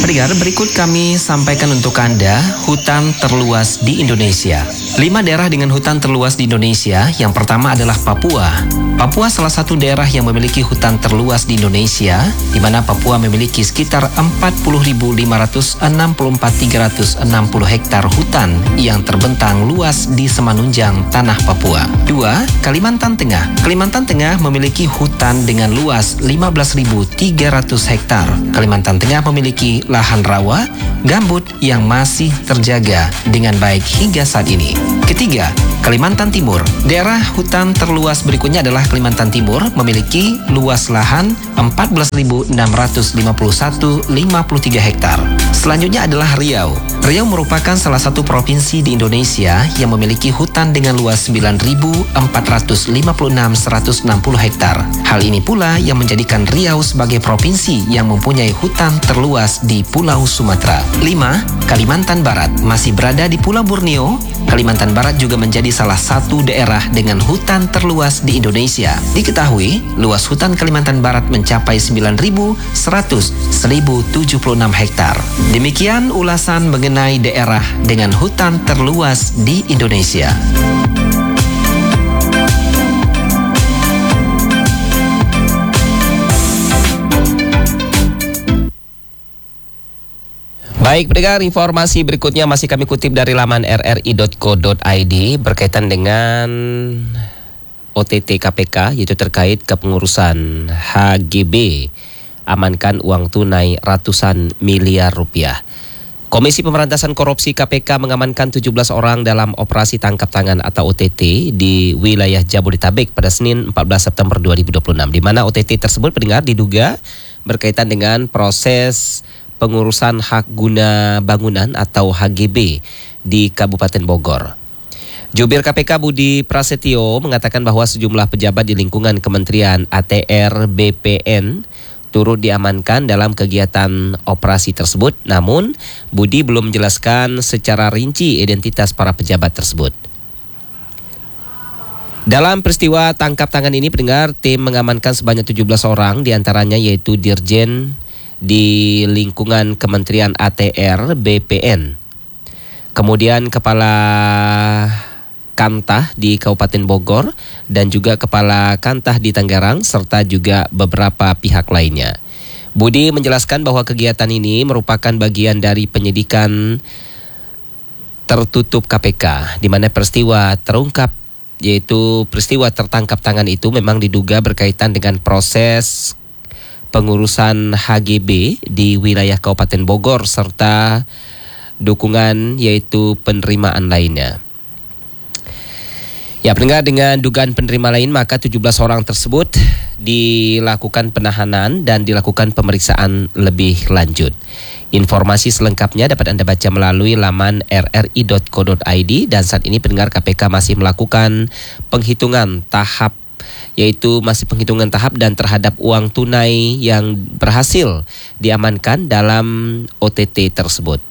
Pendengar, berikut kami sampaikan untuk Anda hutan terluas di Indonesia. 5 daerah dengan hutan terluas di Indonesia. Yang pertama adalah Papua. Papua salah satu daerah yang memiliki hutan terluas di Indonesia, di mana Papua memiliki sekitar 40.564.360 hektar hutan yang terbentang luas di semenunjang tanah Papua. 2. Kalimantan Tengah. Kalimantan Tengah memiliki hutan dengan luas 15.300 hektar. Kalimantan Tengah memiliki lahan rawa, gambut yang masih terjaga dengan baik hingga saat ini. Ketiga, Kalimantan Timur. Daerah hutan terluas berikutnya adalah Kalimantan Timur memiliki luas lahan 14.651,53 hektar. Selanjutnya adalah Riau. Riau merupakan salah satu provinsi di Indonesia yang memiliki hutan dengan luas 9.456,160 hektar. Hal ini pula yang menjadikan Riau sebagai provinsi yang mempunyai hutan terluas di Pulau Sumatera. 5. Kalimantan Barat. Masih berada di Pulau Borneo, Kalimantan Barat juga menjadi salah satu daerah dengan hutan terluas di Indonesia. Diketahui, luas hutan Kalimantan Barat mencapai 9.100,176 hektar. Demikian ulasan mengenai daerah dengan hutan terluas di Indonesia. Baik, pendengar, informasi berikutnya masih kami kutip dari laman rri.co.id berkaitan dengan OTT KPK, yaitu terkait kepengurusan HGB, amankan uang tunai ratusan miliar rupiah. Komisi Pemberantasan Korupsi KPK mengamankan 17 orang dalam operasi tangkap tangan atau OTT di wilayah Jabodetabek pada Senin 14 September 2026, di mana OTT tersebut, pendengar, diduga berkaitan dengan proses pengurusan hak guna bangunan atau HGB di Kabupaten Bogor. Jubir KPK Budi Prasetyo mengatakan bahwa sejumlah pejabat di lingkungan Kementerian ATR BPN turut diamankan dalam kegiatan operasi tersebut. Namun, Budi belum menjelaskan secara rinci identitas para pejabat tersebut. Dalam peristiwa tangkap tangan ini, pendengar, tim mengamankan sebanyak 17 orang, diantaranya yaitu Dirjen di lingkungan Kementerian ATR BPN, kemudian Kepala Kantah di Kabupaten Bogor, dan juga Kepala Kantah di Tangerang, serta juga beberapa pihak lainnya. Budi menjelaskan bahwa kegiatan ini merupakan bagian dari penyidikan tertutup KPK, di mana peristiwa terungkap, yaitu peristiwa tertangkap tangan itu memang diduga berkaitan dengan proses pengurusan HGB di wilayah Kabupaten Bogor serta dukungan yaitu penerimaan lainnya. Ya, pendengar, dengan dugaan penerima lain maka 17 orang tersebut dilakukan penahanan dan dilakukan pemeriksaan lebih lanjut. Informasi selengkapnya dapat Anda baca melalui laman rri.co.id, dan saat ini, pendengar, KPK masih melakukan penghitungan tahap, yaitu masih penghitungan tahap dan terhadap uang tunai yang berhasil diamankan dalam OTT tersebut.